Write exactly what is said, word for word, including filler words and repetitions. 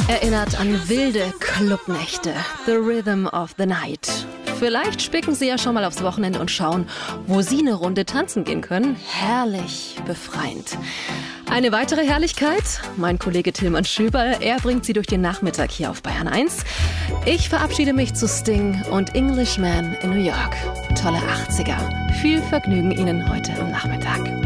Erinnert an wilde Clubnächte. The Rhythm of the Night. Vielleicht spicken Sie ja schon mal aufs Wochenende und schauen, wo Sie eine Runde tanzen gehen können. Herrlich befreiend. Eine weitere Herrlichkeit, mein Kollege Tilman Schüberl, er bringt Sie durch den Nachmittag hier auf Bayern eins. Ich verabschiede mich zu Sting und Englishman in New York. Tolle achtziger. Viel Vergnügen Ihnen heute am Nachmittag.